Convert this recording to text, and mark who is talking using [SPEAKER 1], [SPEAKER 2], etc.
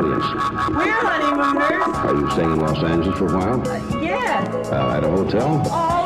[SPEAKER 1] Angeles?
[SPEAKER 2] We're honeymooners.
[SPEAKER 1] Are you staying in Los Angeles for a while?
[SPEAKER 2] Yes.
[SPEAKER 1] At a hotel?
[SPEAKER 2] Oh,